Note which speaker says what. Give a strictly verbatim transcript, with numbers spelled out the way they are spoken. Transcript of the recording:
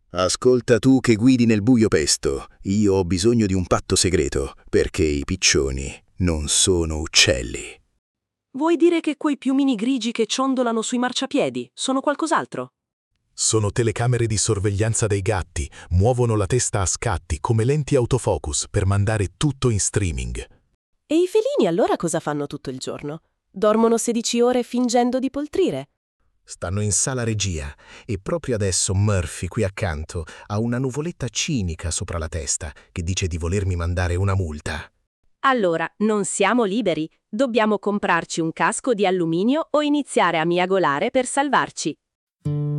Speaker 1: Ascolta tu che guidi nel buio pesto, io ho bisogno di un patto segreto, perché i piccioni non sono uccelli.
Speaker 2: Vuoi dire che quei piumini grigi che ciondolano sui marciapiedi sono qualcos'altro?
Speaker 3: Sono telecamere di sorveglianza dei gatti, muovono la testa a scatti come lenti autofocus per mandare tutto in streaming.
Speaker 4: E i felini allora cosa fanno tutto il giorno? Dormono sedici ore fingendo di poltrire?
Speaker 5: Stanno in sala regia e proprio adesso Murphy qui accanto ha una nuvoletta cinica sopra la testa che dice di volermi mandare una multa.
Speaker 6: Allora, non siamo liberi. Dobbiamo comprarci un casco di alluminio o iniziare a miagolare per salvarci.